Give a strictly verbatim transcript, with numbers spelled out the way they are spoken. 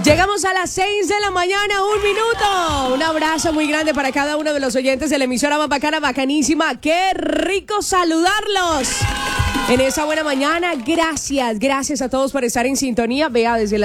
Llegamos a las seis de la mañana, un minuto. Un abrazo muy grande para cada uno de los oyentes de la emisora más bacana, bacanísima. ¡Qué rico saludarlos! En esa buena mañana, gracias, gracias a todos por estar en sintonía. Vea, desde la